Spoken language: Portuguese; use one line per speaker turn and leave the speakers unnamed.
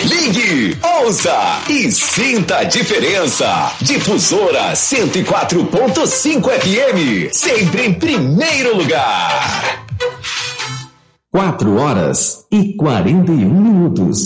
Ligue, ouça e sinta a diferença. Difusora 104.5 FM, sempre em primeiro lugar.
4 horas e 41 minutos.